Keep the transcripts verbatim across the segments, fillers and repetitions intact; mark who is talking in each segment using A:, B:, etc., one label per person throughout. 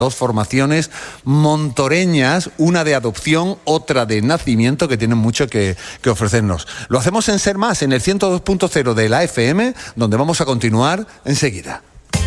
A: Dos formaciones montoreñas, una de adopción, otra de nacimiento, que tienen mucho que, que ofrecernos. Lo hacemos en Ser Más, en el ciento dos punto cero de la F M, donde vamos a continuar enseguida.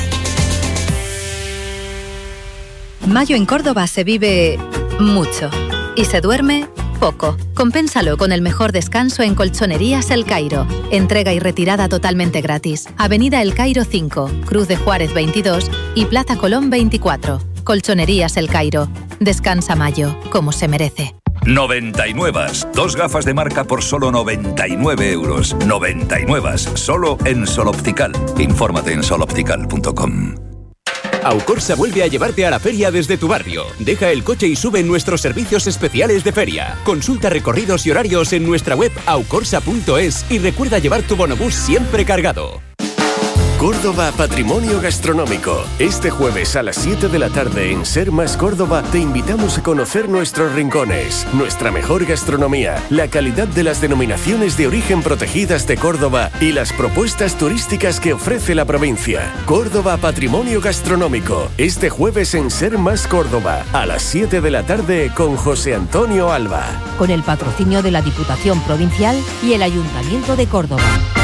B: Mayo en Córdoba se vive mucho y se duerme poco. Compénsalo con el mejor descanso en Colchonerías El Cairo. Entrega y retirada totalmente gratis. Avenida El Cairo cinco, Cruz de Juárez veintidós y Plaza Colón veinticuatro. Colchonerías El Cairo. Descansa Mayo, como se merece.
C: noventa y nueve. Dos gafas de marca por solo noventa y nueve euros. noventa y nueve. Solo en Sol Optical. Infórmate en sol optical punto com.
D: Aucorsa vuelve a llevarte a la feria desde tu barrio. Deja el coche y sube en nuestros servicios especiales de feria. Consulta recorridos y horarios en nuestra web aucorsa punto es y recuerda llevar tu bonobús siempre cargado.
E: Córdoba Patrimonio Gastronómico. Este jueves a las siete de la tarde en Ser Más Córdoba te invitamos a conocer nuestros rincones, nuestra mejor gastronomía, la calidad de las denominaciones de origen protegidas de Córdoba y las propuestas turísticas que ofrece la provincia. Córdoba Patrimonio Gastronómico. Este jueves en Ser Más Córdoba a las siete de la tarde con José Antonio Alba.
F: Con el patrocinio de la Diputación Provincial y el Ayuntamiento de Córdoba.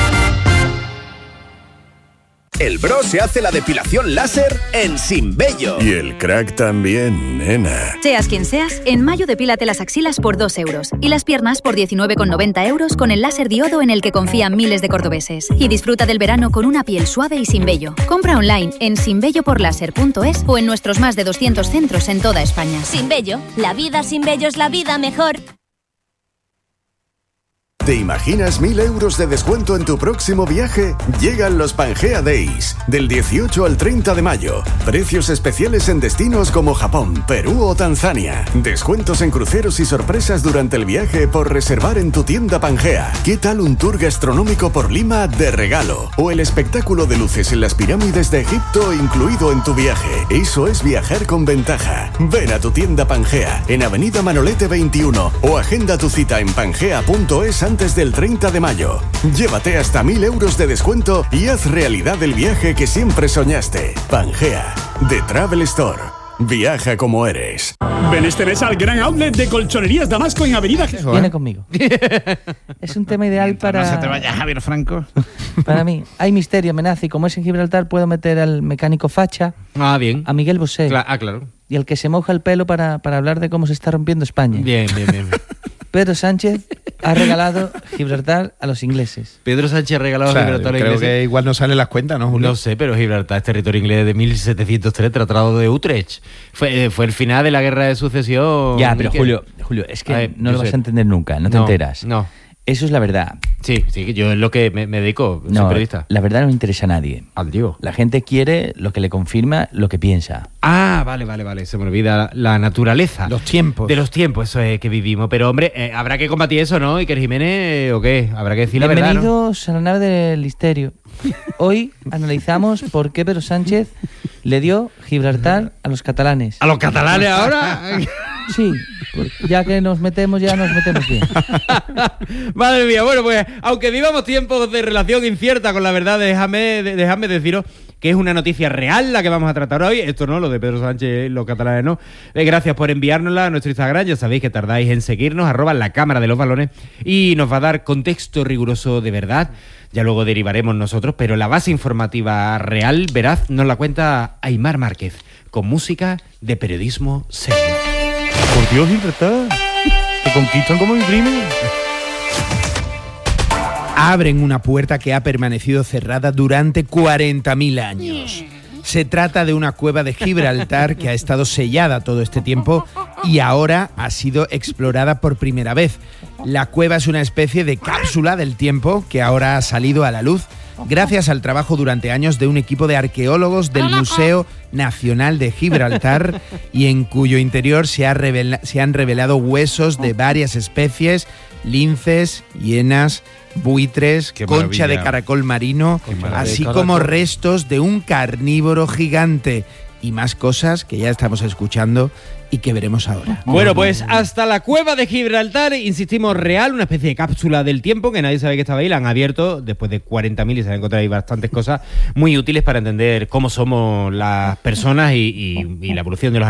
G: El bro se hace la depilación láser en Sinbello.
E: Y el crack también, nena.
B: Seas quien seas, en mayo depílate las axilas por dos euros y las piernas por diecinueve con noventa euros con el láser diodo en el que confían miles de cordobeses. Y disfruta del verano con una piel suave y sin vello. Compra online en sinbello por láser punto es o en nuestros más de doscientos centros en toda España.
H: Sinbello, la vida sin vello es la vida mejor.
E: ¿Te imaginas mil euros de descuento en tu próximo viaje? Llegan los Pangea Days, del dieciocho al treinta de mayo. Precios especiales en destinos como Japón, Perú o Tanzania. Descuentos en cruceros y sorpresas durante el viaje por reservar en tu tienda Pangea. ¿Qué tal un tour gastronómico por Lima de regalo? O el espectáculo de luces en las pirámides de Egipto incluido en tu viaje. Eso es viajar con ventaja. Ven a tu tienda Pangea, en Avenida Manolete veintiuno, o agenda tu cita en pangea punto es antes del treinta de mayo. Llévate hasta mil euros de descuento y haz realidad el viaje que siempre soñaste. Pangea, The Travel Store. Viaja como eres.
I: Ven este mes al gran outlet de Colchonerías Damasco en Avenida Jesús.
J: Viene conmigo. Es un tema ideal para...
K: No se te vaya Javier Franco.
J: Para mí. Hay misterio, amenaza, y como es en Gibraltar, puedo meter al mecánico facha.
K: Ah, bien.
J: A Miguel Bosé.
K: Cla- ah, claro.
J: Y al que se moja el pelo para, para hablar de cómo se está rompiendo España.
K: Bien, bien, bien.
J: Pedro Sánchez ha regalado Gibraltar a los ingleses.
K: Creo
L: Pedro Sánchez ha regalado
K: o sea,
L: Gibraltar a
K: creo
L: ingleses.
K: que igual no salen las cuentas, ¿no, Julio?
L: No sé, pero Gibraltar es territorio inglés de mil setecientos tres, Tratado de Utrecht. Fue, fue el final de la Guerra de Sucesión.
J: Ya, pero
L: Miquel.
J: Julio, Julio, es que
L: ver,
J: no lo
L: Josep.
J: vas a entender nunca, no te
L: No,
J: enteras.
L: No.
J: Eso es la verdad.
L: Sí, sí, yo es lo que me, me dedico, soy
J: No,
L: periodista.
J: la verdad no interesa a nadie.
L: Al Dios.
J: La gente quiere lo que le confirma lo que piensa.
L: Ah, vale, vale, vale. Se me olvida la, la naturaleza.
K: Los tiempos.
L: De los tiempos, eso es que vivimos. Pero, hombre, eh, habrá que combatir eso, ¿no? Iker Jiménez, eh, ¿o qué? Habrá que decir la verdad, ¿no?
J: Bienvenidos a la nave del Listerio. Hoy analizamos por qué Pedro Sánchez le dio Gibraltar a los catalanes.
L: ¿A los catalanes ahora?
J: Sí, pues ya que nos metemos, ya nos metemos bien.
L: Madre mía, bueno, pues aunque vivamos tiempos de relación incierta con la verdad, déjame, de- déjame deciros que es una noticia real la que vamos a tratar hoy. Esto no, lo de Pedro Sánchez, los catalanes no. Eh, gracias por enviárnosla a nuestro Instagram. Ya sabéis que tardáis en seguirnos, arroba la cámara de los balones, y nos va a dar contexto riguroso de verdad. Ya luego derivaremos nosotros, pero la base informativa real, veraz, nos la cuenta Aimar Márquez, con música de periodismo serio.
K: Por Dios, Gibraltar. Te conquistan como mi primo. Abren una puerta que ha permanecido cerrada durante cuarenta mil años. Se trata de una cueva de Gibraltar que ha estado sellada todo este tiempo y ahora ha sido explorada por primera vez. La cueva es una especie de cápsula del tiempo que ahora ha salido a la luz gracias al trabajo durante años de un equipo de arqueólogos del Museo Nacional de Gibraltar y en cuyo interior se, ha revela- se han revelado huesos de varias especies, linces, hienas, buitres,
L: Qué
K: concha
L: maravilla.
K: de caracol marino,
L: Qué maravilla.
K: así
L: De
K: como
L: caracol.
K: restos de un carnívoro gigante. y más cosas que ya estamos escuchando y que veremos ahora.
L: Bueno, pues hasta la cueva de Gibraltar, insistimos, real, una especie de cápsula del tiempo que nadie sabe que estaba ahí, la han abierto después de cuarenta mil y se han encontrado ahí bastantes cosas muy útiles para entender cómo somos las personas y, y, y la evolución de los